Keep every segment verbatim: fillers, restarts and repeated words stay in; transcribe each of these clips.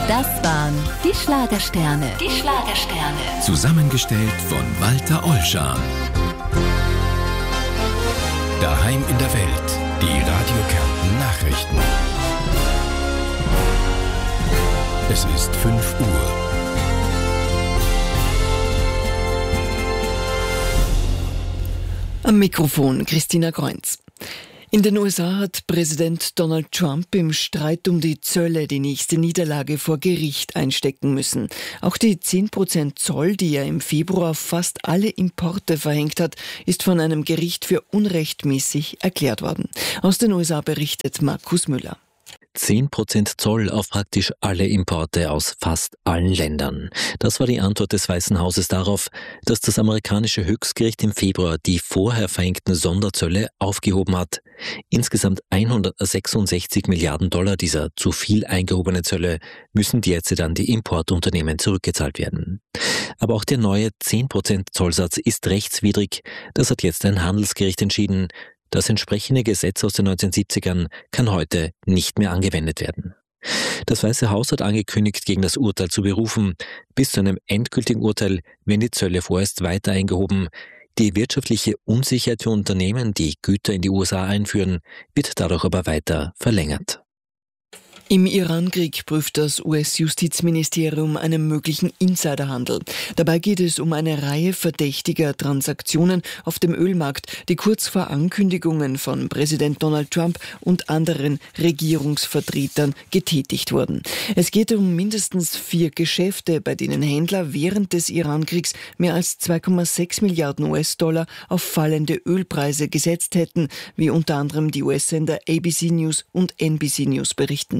Das waren die Schlagersterne. Die Schlagersterne. Zusammengestellt von Walter Ollschan. Daheim in der Welt. Die Radio Kärnten Nachrichten. Es ist fünf Uhr. Am Mikrofon Christina Kreunz. In den U S A hat Präsident Donald Trump im Streit um die Zölle die nächste Niederlage vor Gericht einstecken müssen. Auch die zehn Prozent Zoll, die er im Februar auf fast alle Importe verhängt hat, ist von einem Gericht für unrechtmäßig erklärt worden. Aus den U S A berichtet Markus Müller. zehn Prozent Zoll auf praktisch alle Importe aus fast allen Ländern. Das war die Antwort des Weißen Hauses darauf, dass das amerikanische Höchstgericht im Februar die vorher verhängten Sonderzölle aufgehoben hat. Insgesamt hundertsechsundsechzig Milliarden Dollar dieser zu viel eingehobene Zölle müssen derzeit an die Importunternehmen zurückgezahlt werden. Aber auch der neue zehn Prozent Zollsatz ist rechtswidrig. Das hat jetzt ein Handelsgericht entschieden. Das entsprechende Gesetz aus den neunzehnhundertsiebzigern kann heute nicht mehr angewendet werden. Das Weiße Haus hat angekündigt, gegen das Urteil zu berufen. Bis zu einem endgültigen Urteil werden die Zölle vorerst weiter eingehoben. Die wirtschaftliche Unsicherheit für Unternehmen, die Güter in die U S A einführen, wird dadurch aber weiter verlängert. Im Irankrieg prüft das U S-Justizministerium einen möglichen Insiderhandel. Dabei geht es um eine Reihe verdächtiger Transaktionen auf dem Ölmarkt, die kurz vor Ankündigungen von Präsident Donald Trump und anderen Regierungsvertretern getätigt wurden. Es geht um mindestens vier Geschäfte, bei denen Händler während des Irankriegs mehr als zwei Komma sechs Milliarden U S-Dollar auf fallende Ölpreise gesetzt hätten, wie unter anderem die U S-Sender A B C News und N B C News berichten.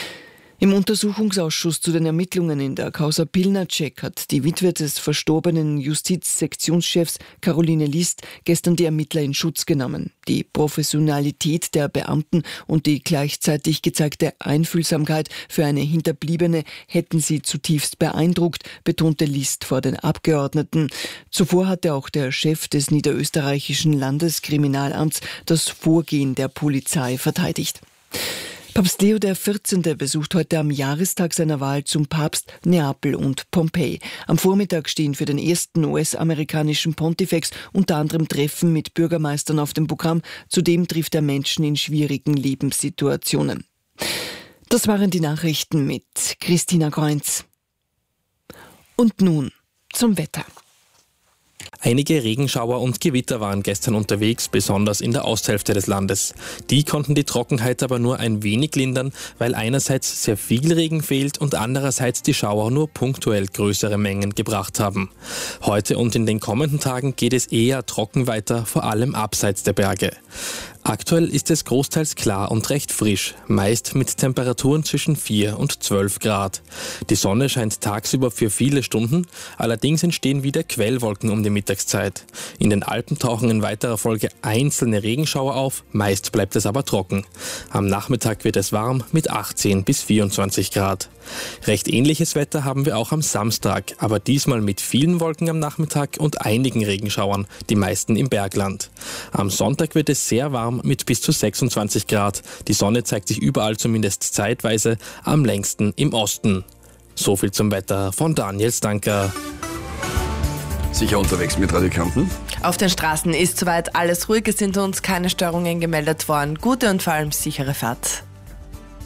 Im Untersuchungsausschuss zu den Ermittlungen in der Causa Pilnacek hat die Witwe des verstorbenen Justizsektionschefs Caroline List gestern die Ermittler in Schutz genommen. Die Professionalität der Beamten und die gleichzeitig gezeigte Einfühlsamkeit für eine Hinterbliebene hätten sie zutiefst beeindruckt, betonte List vor den Abgeordneten. Zuvor hatte auch der Chef des niederösterreichischen Landeskriminalamts das Vorgehen der Polizei verteidigt. Papst Leo der vierzehnte besucht heute am Jahrestag seiner Wahl zum Papst Neapel und Pompeji. Am Vormittag stehen für den ersten U S-amerikanischen Pontifex unter anderem Treffen mit Bürgermeistern auf dem Programm. Zudem trifft er Menschen in schwierigen Lebenssituationen. Das waren die Nachrichten mit Christina Kreunz. Und nun zum Wetter. Einige Regenschauer und Gewitter waren gestern unterwegs, besonders in der Osthälfte des Landes. Die konnten die Trockenheit aber nur ein wenig lindern, weil einerseits sehr viel Regen fehlt und andererseits die Schauer nur punktuell größere Mengen gebracht haben. Heute und in den kommenden Tagen geht es eher trocken weiter, vor allem abseits der Berge. Aktuell ist es großteils klar und recht frisch, meist mit Temperaturen zwischen vier und zwölf Grad. Die Sonne scheint tagsüber für viele Stunden, allerdings entstehen wieder Quellwolken um die Mittagszeit. In den Alpen tauchen in weiterer Folge einzelne Regenschauer auf, meist bleibt es aber trocken. Am Nachmittag wird es warm mit achtzehn bis vierundzwanzig Grad. Recht ähnliches Wetter haben wir auch am Samstag, aber diesmal mit vielen Wolken am Nachmittag und einigen Regenschauern, die meisten im Bergland. Am Sonntag wird es sehr warm mit bis zu sechsundzwanzig Grad. Die Sonne zeigt sich überall zumindest zeitweise, am längsten im Osten. So viel zum Wetter von Daniel Stanker. Sicher unterwegs mit Radio Kärnten? Auf den Straßen ist soweit alles ruhig, es sind uns keine Störungen gemeldet worden. Gute und vor allem sichere Fahrt.